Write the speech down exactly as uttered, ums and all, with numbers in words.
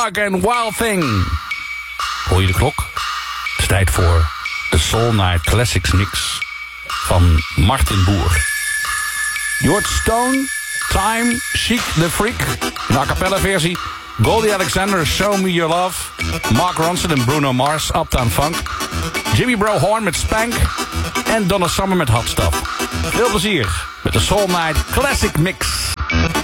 Bug en Wild Thing. Hoor je de klok? Het is tijd voor de Soul Night Classics mix van Martin Boer. George Stone, Time, Chic the Freak, een a cappella versie. Goldie Alexander, Show Me Your Love. Mark Ronson en Bruno Mars, Uptown Funk. Jimmy Bro Horn met Spank. En Donna Summer met Hot Stuff. Veel plezier met de Soul Night Classic Mix.